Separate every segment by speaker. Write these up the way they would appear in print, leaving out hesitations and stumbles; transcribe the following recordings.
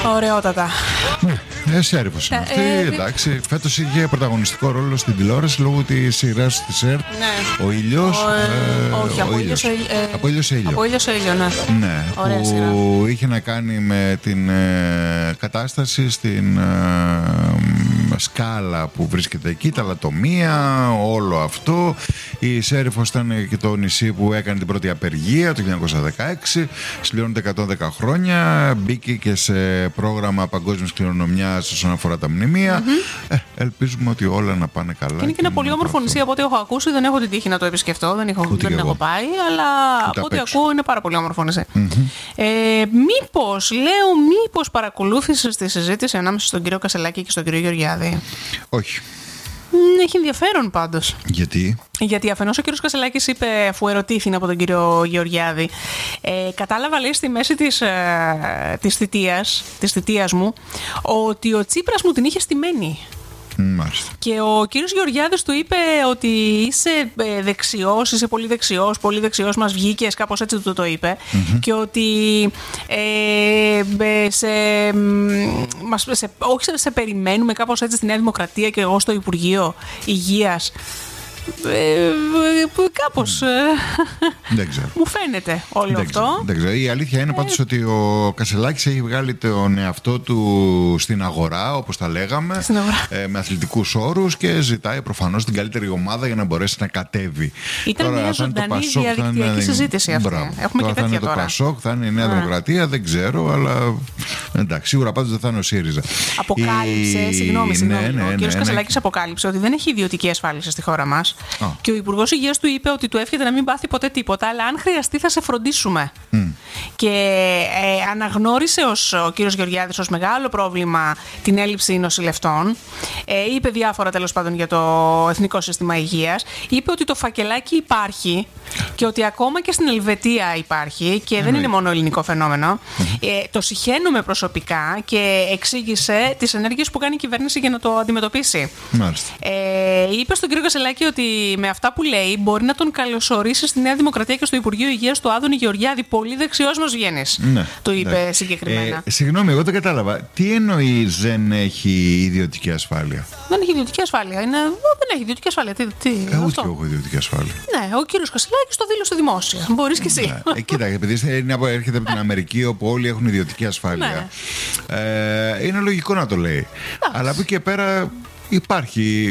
Speaker 1: Ωραιότατα.
Speaker 2: Σέρβος είναι αυτή. Εντάξει, φέτος είχε πρωταγωνιστικό ρόλο στην τηλεόραση λόγω της σειράς της ΕΡΤ.
Speaker 1: Ναι.
Speaker 2: Ο ήλιος.
Speaker 1: Όχι, από ήλιο σε ήλιο. Από ήλιο σε ήλιο, ναι.
Speaker 2: Ναι,
Speaker 1: ωραία
Speaker 2: που
Speaker 1: σειρά.
Speaker 2: είχε να κάνει με την κατάσταση στην σκάλα που βρίσκεται εκεί, τα λατομεία, όλο αυτό. Η Σέριφος ήταν και το νησί που έκανε την πρώτη απεργία το 1916. Συλληρώνεται 110 χρόνια. Μπήκε και σε πρόγραμμα παγκόσμιας κληρονομιάς όσον αφορά τα μνημεία. Ελπίζουμε ότι όλα να πάνε καλά.
Speaker 1: Και είναι και ένα πολύ όμορφο νησί από ό,τι έχω ακούσει. Δεν έχω την τύχη να το επισκεφτώ, δεν έχω πάει, αλλά από ό,τι ακούω είναι πάρα πολύ όμορφο νησί. Μήπως παρακολούθησες τη συζήτηση ανάμεσα στον κύριο Κασελάκη και στον κύριο Γεωργιάδη?
Speaker 2: Όχι.
Speaker 1: Έχει ενδιαφέρον πάντως. Γιατί αφενός ο κύριος Κασελάκης είπε, αφού ερωτήθη από τον κύριο Γεωργιάδη, κατάλαβα, λέει, στη μέση της θητείας μου, ότι ο Τσίπρας μου την είχε στημένη.
Speaker 2: Μάλιστα.
Speaker 1: Και ο κύριος Γεωργιάδης του είπε ότι είσαι δεξιός, είσαι πολύ δεξιός, μας βγήκες, κάπως έτσι του το είπε. Και ότι όχι σε περιμένουμε κάπως έτσι στη Νέα Δημοκρατία και εγώ στο Υπουργείο Υγείας. Κάπως
Speaker 2: δεν ξέρω.
Speaker 1: μου φαίνεται όλο αυτό.
Speaker 2: Δεν ξέρω. Η αλήθεια είναι πάντως ότι ο Κασελάκης έχει βγάλει τον εαυτό του στην αγορά, όπως τα λέγαμε, με αθλητικούς όρους, και ζητάει προφανώς την καλύτερη ομάδα για να μπορέσει να κατέβει.
Speaker 1: Ήταν μια ζωντανή διαδικτυακή συζήτηση αυτή. Έχουμε και τέτοια τώρα.
Speaker 2: Το Πασόκ, θα είναι η Νέα Δημοκρατία, δεν ξέρω, αλλά εντάξει, σίγουρα πάντως δεν θα είναι ο ΣΥΡΙΖΑ.
Speaker 1: Αποκάλυψε, συγγνώμη, ο κύριος Κασελάκης αποκάλυψε ότι δεν έχει ιδιωτική ασφάλιση στη χώρα μας. Και ο Υπουργός Υγείας του είπε ότι του εύχεται να μην πάθει ποτέ τίποτα, αλλά αν χρειαστεί θα σε φροντίσουμε. Και αναγνώρισε ο κύριος Γεωργιάδης ως μεγάλο πρόβλημα την έλλειψη νοσηλευτών. Είπε διάφορα τέλος πάντων για το Εθνικό Σύστημα Υγείας. Είπε ότι το φακελάκι υπάρχει και ότι ακόμα και στην Ελβετία υπάρχει και δεν είναι μόνο ελληνικό φαινόμενο. Το συχαίνουμε προσωπικά και εξήγησε τις ενέργειες που κάνει η κυβέρνηση για να το αντιμετωπίσει. Είπε στον κύριο Κασελάκη ότι με αυτά που λέει μπορεί να τον καλωσορίσει στη Νέα Δημοκρατία και στο Υπουργείο Υγείας του Άδωνη Γεωργιάδη. Πολύ δεξιός μας βγαίνεις. Του είπε συγκεκριμένα.
Speaker 2: Συγγνώμη, εγώ δεν κατάλαβα. Τι εννοεί δεν έχει ιδιωτική ασφάλεια?
Speaker 1: Δεν έχει ιδιωτική ασφάλεια. Δεν έχει ιδιωτική ασφάλεια.
Speaker 2: Ούτε εγώ έχω ιδιωτική ασφάλεια.
Speaker 1: Ναι, ο κύριος Κασελάκης το δήλωσε δημόσια. Μπορείς και εσύ.
Speaker 2: Κοίτα, επειδή έρχεται από την Αμερική όπου όλοι έχουν ιδιωτική ασφάλεια. Είναι λογικό να το λέει. Αλλά από εκεί και πέρα. Υπάρχει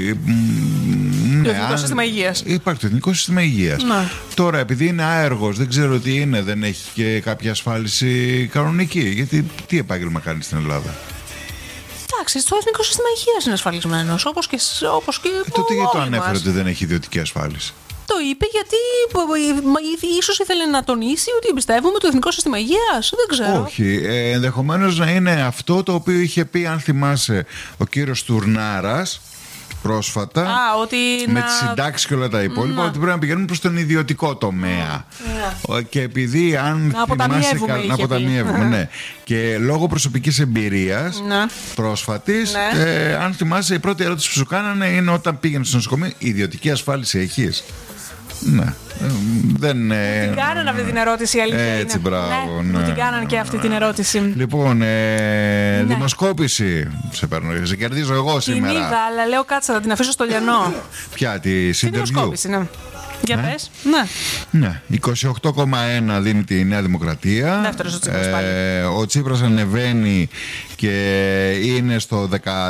Speaker 1: το Εθνικό Σύστημα Υγείας.
Speaker 2: Υπάρχει το Εθνικό Σύστημα Υγείας. Τώρα, επειδή είναι άεργος, δεν ξέρω τι είναι, δεν έχει και κάποια ασφάλιση κανονική. Γιατί τι επάγγελμα κάνει στην Ελλάδα?
Speaker 1: Εντάξει, στο Εθνικό Σύστημα Υγείας είναι ασφαλισμένος. Όπως και
Speaker 2: τότε γιατί το ανέφερε ότι δεν έχει ιδιωτική ασφάλιση?
Speaker 1: Το είπε γιατί ίσως ήθελε να τονίσει ότι εμπιστεύουμε το Εθνικό Σύστημα Υγείας. Δεν ξέρω.
Speaker 2: Όχι. Ενδεχομένως να είναι αυτό το οποίο είχε πει, αν θυμάσαι, ο κύριος Τουρνάρας πρόσφατα, με τις συντάξεις και όλα τα υπόλοιπα, ότι πρέπει να πηγαίνουν προς τον ιδιωτικό τομέα. Και επειδή αν
Speaker 1: να
Speaker 2: αποταμιεύουμε, ναι. Και λόγω προσωπικής εμπειρίας πρόσφατης, αν θυμάσαι, η πρώτη ερώτηση που σου κάνανε είναι όταν πήγαινε στο νοσοκομείο, ιδιωτική ασφάλιση έχεις? Ναι.
Speaker 1: Την κάνανε αυτή την ερώτηση, η αλήθεια.
Speaker 2: Έτσι, μπράβο.
Speaker 1: Ναι. Την κάνανε και αυτή την ερώτηση.
Speaker 2: Λοιπόν, δημοσκόπηση. Σε κερδίζω εγώ σήμερα.
Speaker 1: Την είδα, αλλά λέω κάτσε, θα την αφήσω στο λιανό.
Speaker 2: Ποια, τη
Speaker 1: δημοσκόπηση, ναι. Για πες.
Speaker 2: Ναι. 28,1 δίνει τη Νέα Δημοκρατία.
Speaker 1: Δεύτερος ο Τσίπρας πάλι.
Speaker 2: Ο Τσίπρας ανεβαίνει και είναι στο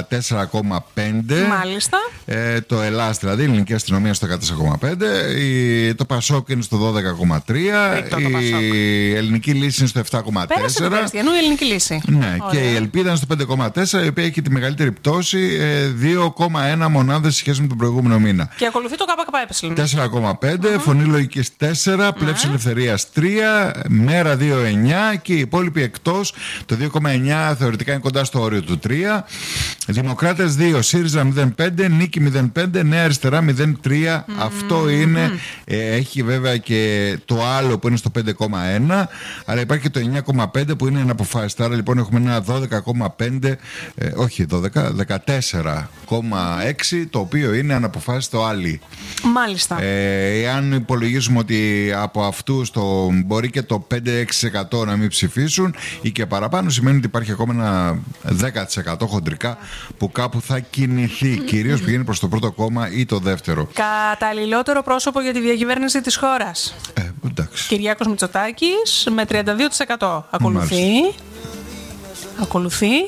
Speaker 2: 14,5.
Speaker 1: Μάλιστα.
Speaker 2: Το Ελλάς, δηλαδή η ελληνική αστυνομία, στο 14,5. Το Πασόκ είναι στο 12,3. Η ελληνική λύση είναι στο 7,4.
Speaker 1: Πέρασε την Χριστιανού η ελληνική λύση.
Speaker 2: Ναι. Και η Ελπίδα είναι στο 5,4, η οποία έχει τη μεγαλύτερη πτώση, 2,1 μονάδες σχέση με τον προηγούμενο μήνα.
Speaker 1: Και ακολουθεί το ΚΚΕ.
Speaker 2: 4,5, Φωνή Λογικής 4, Πλεύση Ελευθερίας 3, Μέρα 2,9 και οι υπόλοιποι εκτός. Το 2,9 θεωρητικά είναι κοντά στο όριο του 3. Δημοκράτες 2, ΣΥΡΙΖΑ 0,5, Νίκη 0,5, Νέα Αριστερά 0,3. Αυτό είναι. Έχει βέβαια και το άλλο που είναι στο 5,1, αλλά υπάρχει και το 9,5 που είναι αναποφάσιστα. Άρα λοιπόν έχουμε ένα 12,5, όχι 12, 14,6, το οποίο είναι αναποφάσιστο άλλη.
Speaker 1: Μάλιστα.
Speaker 2: Εάν υπολογίσουμε ότι από αυτούς μπορεί και το 5-6% να μην ψηφίσουν ή και παραπάνω, σημαίνει ότι υπάρχει ακόμα ένα 10% χοντρικά που κάπου θα κινηθεί, κυρίως πηγαίνει προς το πρώτο κόμμα ή το δεύτερο.
Speaker 1: Καταλληλότερο πρόσωπο για τη διακυβέρνηση της χώρας. Κυριάκος Μητσοτάκης με 32%. Ακολουθεί.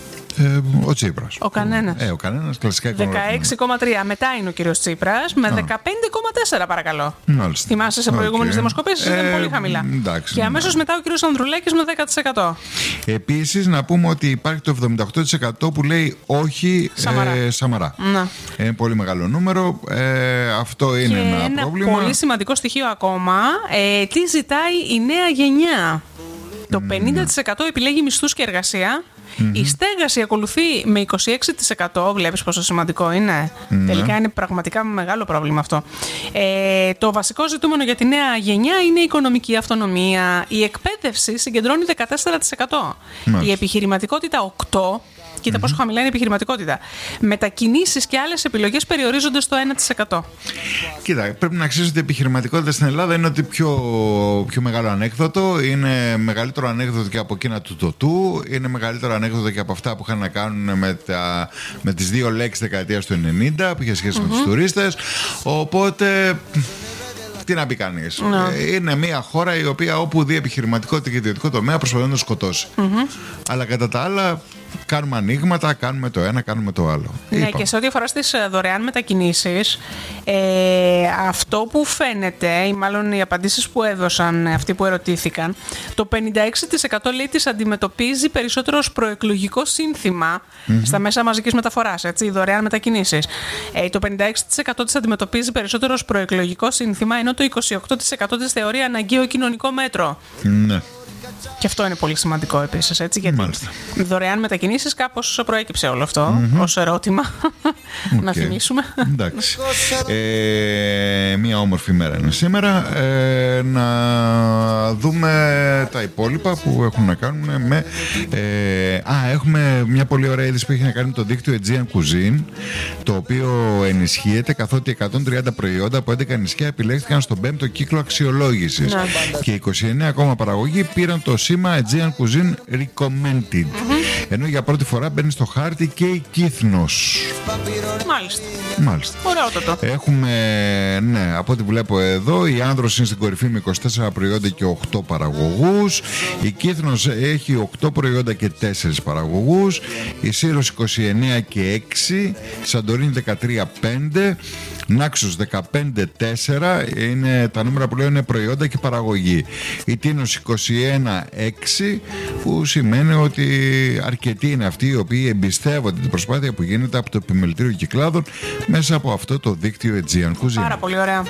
Speaker 2: Ο Τσίπρας.
Speaker 1: Ο Κανένας.
Speaker 2: Ο Κανένας, κλασικά
Speaker 1: 16,3. Μετά είναι ο κύριος Τσίπρας με 15,4 παρακαλώ.
Speaker 2: Μάλιστα.
Speaker 1: Θυμάσαι σε προηγούμενες δημοσκοπήσεις ήταν πολύ χαμηλά.
Speaker 2: Εντάξει,
Speaker 1: και αμέσως μετά ο κύριος Ανδρουλάκης με 10%.
Speaker 2: Επίσης να πούμε ότι υπάρχει το 78% που λέει όχι Σαμαρά. Είναι πολύ μεγάλο νούμερο. Αυτό είναι ένα πρόβλημα.
Speaker 1: Ένα πολύ σημαντικό στοιχείο ακόμα. Τι ζητάει η νέα γενιά. Το 50% επιλέγει μισθούς και εργασία. Η στέγαση ακολουθεί με 26%. Βλέπεις πόσο σημαντικό είναι. Τελικά είναι πραγματικά μεγάλο πρόβλημα αυτό. Το βασικό ζητούμενο για τη νέα γενιά είναι η οικονομική αυτονομία. Η εκπαίδευση συγκεντρώνει 14%. Η επιχειρηματικότητα 8%. Κοίτα πόσο χαμηλά είναι η επιχειρηματικότητα. Μετακινήσεις και άλλες επιλογές περιορίζονται στο 1%.
Speaker 2: Κοίτα, πρέπει να ξέρεις ότι η επιχειρηματικότητα στην Ελλάδα είναι ότι πιο μεγάλο ανέκδοτο. Είναι μεγαλύτερο ανέκδοτο και από εκείνα του ΤΟΤΟΥ. Είναι μεγαλύτερο ανέκδοτο και από αυτά που είχαν να κάνουν με τις δύο λέξεις δεκαετίας του 90 που είχε σχέση με τους τουρίστες. Οπότε... Τι να πει κανείς. Είναι μια χώρα η οποία όπου δει επιχειρηματικότητα και ιδιωτικό τομέα προσπαθεί να το σκοτώσει. Αλλά κατά τα άλλα κάνουμε ανοίγματα, κάνουμε το ένα, κάνουμε το άλλο.
Speaker 1: Ναι, και σε ό,τι αφορά στις δωρεάν μετακινήσεις, αυτό που φαίνεται, ή μάλλον οι απαντήσεις που έδωσαν αυτοί που ερωτήθηκαν, το 56% λέει τις αντιμετωπίζει περισσότερο ως προεκλογικό σύνθημα στα μέσα μαζικής μεταφοράς, έτσι, οι δωρεάν μετακινήσεις. Το 56% τις αντιμετωπίζει περισσότερο ως προεκλογικό σύνθημα, ενώ το 28% της θεωρεί αναγκαίο κοινωνικό μέτρο.
Speaker 2: Ναι.
Speaker 1: Και αυτό είναι πολύ σημαντικό επίσης, έτσι, γιατί δωρεάν μετακινήσεις κάπως προέκυψε όλο αυτό ως ερώτημα. Να θυμίσουμε.
Speaker 2: Εντάξει. Μια όμορφη μέρα είναι σήμερα. Να δούμε τα υπόλοιπα που έχουν να κάνουν με... έχουμε μια πολύ ωραία είδηση που έχει να κάνει με το δίκτυο Aegean Cuisine, το οποίο ενισχύεται καθότι 130 προϊόντα από 11 νησιά επιλέχθηκαν στον 5ο κύκλο αξιολόγησης. Και 29 ακόμα παραγωγοί πήραν το σήμα Aegean Cuisine Recommended. Ενώ για πρώτη φορά μπαίνει στο χάρτη και η Κύθνος. Μάλιστα.
Speaker 1: Ωραιότατο.
Speaker 2: Έχουμε, ναι, από ό,τι βλέπω εδώ, η Άνδρος είναι στην κορυφή με 24 προϊόντα και 8 παραγωγούς. Η Κύθνος έχει 8 προϊόντα και 4 παραγωγούς. Η Σύρος 29 και 6. Η Σαντορίνη 13-5. Νάξος 15-4, είναι τα νούμερα που λέω είναι προϊόντα και παραγωγή. Η Τίνος 21-6, που σημαίνει ότι αρκετοί είναι αυτοί οι οποίοι εμπιστεύονται την προσπάθεια που γίνεται από το Επιμελητήριο Κυκλάδων μέσα από αυτό το δίκτυο Aegean Cuisine.
Speaker 1: Πάρα πολύ ωραία.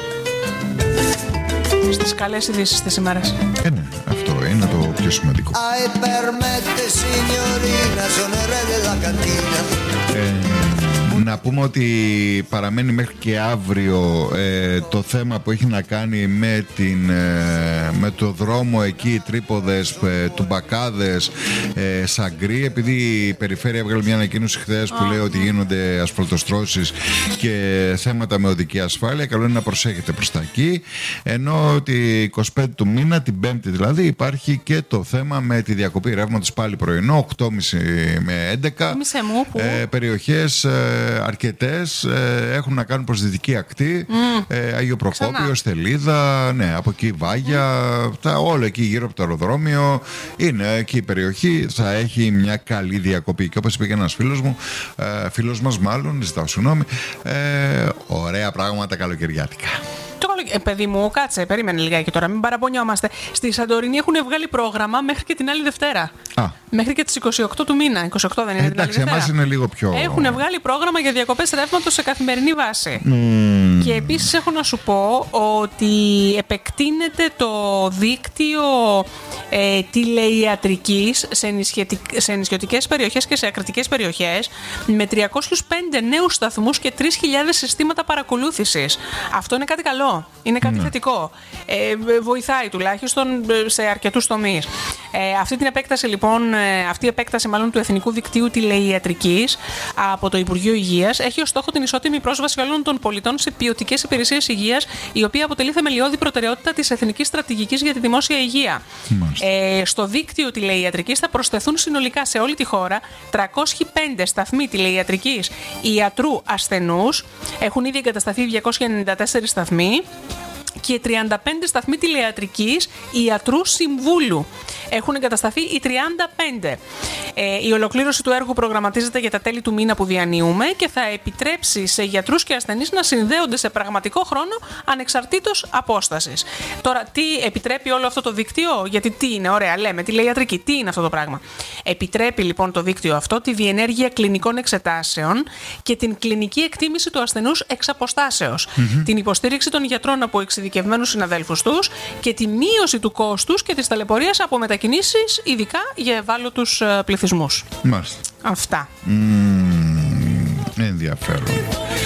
Speaker 1: Στις καλές ειδήσεις της ημέρας.
Speaker 2: Ναι, αυτό είναι το πιο σημαντικό. Να πούμε ότι παραμένει μέχρι και αύριο το θέμα που έχει να κάνει με το δρόμο εκεί, Τρίποδες, Τουμπακάδες, Σαγκρί, επειδή η περιφέρεια έβγαλε μια ανακοίνωση χθες που λέει ότι γίνονται ασφαλτοστρώσεις και θέματα με οδική ασφάλεια. Καλό είναι να προσέχετε προς τα εκεί. Ενώ ότι 25 του μήνα, την Πέμπτη δηλαδή, υπάρχει και το θέμα με τη διακοπή ρεύματος πάλι πρωινό, 8.30 με 11. Περιοχές αρκετές έχουν να κάνουν προς δυτική ακτή, Άγιο Προκόπιο, Στελίδα, ναι, από εκεί Βάγια, όλο εκεί γύρω από το αεροδρόμιο είναι εκεί η περιοχή, θα έχει μια καλή διακοπή. Και όπως είπε και ένας φίλος μας μάλλον, ζητάω συγγνώμη, ωραία πράγματα καλοκαιριάτικα.
Speaker 1: Παιδί μου, κάτσε, περίμενε λιγάκι τώρα, μην παραπονιόμαστε. Στη Σαντορίνη έχουν βγάλει πρόγραμμα μέχρι και την άλλη Δευτέρα. Μέχρι και τις 28 του μήνα. 28 δεν είναι?
Speaker 2: Εντάξει, εμάς είναι λίγο πιο...
Speaker 1: Έχουν βγάλει πρόγραμμα για διακοπές ρεύματος σε καθημερινή βάση. Και επίσης έχω να σου πω ότι επεκτείνεται το δίκτυο τηλεϊατρικής σε νησιωτικές περιοχές και σε ακρατικές περιοχές με 305 νέους σταθμούς και 3.000 συστήματα παρακολούθησης. Αυτό είναι κάτι καλό. Είναι κάτι θετικό. Βοηθάει τουλάχιστον σε αρκετούς τομείς. Αυτή την επέκταση, λοιπόν, αυτή η επέκταση μάλλον του Εθνικού Δικτύου Τηλεϊατρικής από το Υπουργείο Υγείας έχει ως στόχο την ισότιμη πρόσβαση όλων των πολιτών σε ποιοτικές υπηρεσίες υγείας, η οποία αποτελεί θεμελιώδη προτεραιότητα της Εθνικής Στρατηγικής για τη Δημόσια Υγεία. Στο δίκτυο τηλεϊατρικής θα προσθεθούν συνολικά σε όλη τη χώρα 305 σταθμοί τηλεϊατρικής ιατρού ασθενούς. Έχουν ήδη εγκατασταθεί 294 σταθμοί και 35 σταθμοί τηλεϊατρικής ιατρού συμβούλου. Έχουν εγκατασταθεί οι 35. Η ολοκλήρωση του έργου προγραμματίζεται για τα τέλη του μήνα που διανύουμε και θα επιτρέψει σε γιατρούς και ασθενείς να συνδέονται σε πραγματικό χρόνο ανεξαρτήτως απόστασης. Τώρα, τι επιτρέπει όλο αυτό το δίκτυο? Γιατί τι είναι? Ωραία, λέμε τηλεϊατρική. Τι είναι αυτό το πράγμα? Επιτρέπει λοιπόν το δίκτυο αυτό τη διενέργεια κλινικών εξετάσεων και την κλινική εκτίμηση του ασθενούς εξ αποστάσεως, την υποστήριξη των γιατρών από εξειδικευμένους συναδέλφους τους και τη μείωση του κόστους και της ταλαιπωρίας από μετακινήσεις, ειδικά για ευάλωτους πληθυσμούς.
Speaker 2: Μάλιστα.
Speaker 1: Αυτά.
Speaker 2: Ενδιαφέρον.